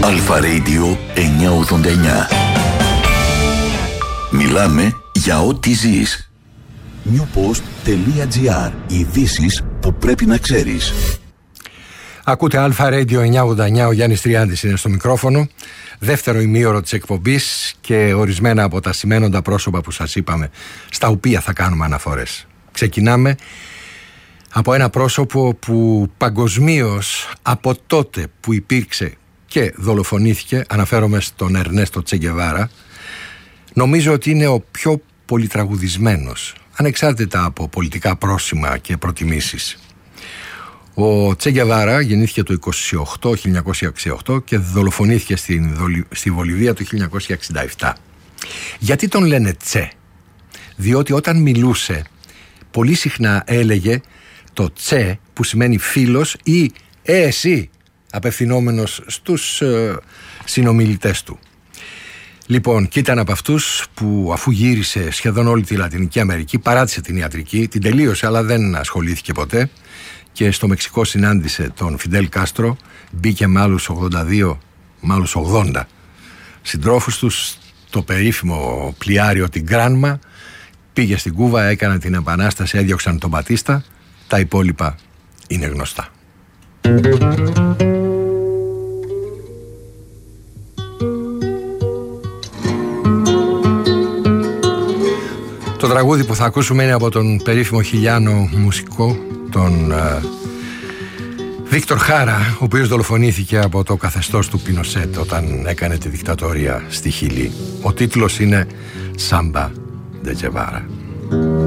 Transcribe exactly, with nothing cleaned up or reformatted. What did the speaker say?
Αλφα Radio εννιακόσια ογδόντα εννιά. Μιλάμε για ό,τι ζεις. newpost.gr. Ειδήσεις που πρέπει να ξέρεις. Ακούτε Αλφα Radio εννιακόσια ογδόντα εννιά, ο Γιάννης Τριάντης είναι στο μικρόφωνο. Δεύτερο ημίωρο της εκπομπής και ορισμένα από τα σημαίνοντα πρόσωπα που σας είπαμε, στα οποία θα κάνουμε αναφορές. Ξεκινάμε από ένα πρόσωπο που παγκοσμίως από τότε που υπήρξε και δολοφονήθηκε, αναφέρομαι στον Ερνέστο Τσε Γκεβάρα, νομίζω ότι είναι ο πιο πολυτραγουδισμένος, ανεξάρτητα από πολιτικά πρόσημα και προτιμήσεις. Ο Τσε Γκεβάρα γεννήθηκε το είκοσι οκτώ, χίλια εννιακόσια είκοσι οκτώ και δολοφονήθηκε στη, στη Βολιβία το χίλια εννιακόσια εξήντα επτά. Γιατί τον λένε Τσε? Διότι όταν μιλούσε πολύ συχνά έλεγε το Τσε, που σημαίνει φίλος, ή ε, εσύ, απευθυνόμενος στους ε, συνομιλητές του. Λοιπόν, και ήταν από αυτούς που αφού γύρισε σχεδόν όλη τη Λατινική Αμερική, παράτησε την ιατρική, την τελείωσε αλλά δεν ασχολήθηκε ποτέ, και στο Μεξικό συνάντησε τον Φιντέλ Κάστρο, μπήκε με άλλους ογδόντα δύο, με άλλους ογδόντα συντρόφους τους, το περίφημο πλοιάριο την Γκράνμα, πήγε στην Κούβα, έκανε την επανάσταση, έδιωξαν τον Μπατίστα, τα υπόλοιπα είναι γνωστά. Το τραγούδι που θα ακούσουμε είναι από τον περίφημο χιλιάνο μουσικό, τον uh, Βίκτορ Χάρα, ο οποίος δολοφονήθηκε από το καθεστώς του Πινοσέτ όταν έκανε τη δικτατορία στη Χιλή. Ο τίτλος είναι «Σάμπα ντε Γκεβάρα».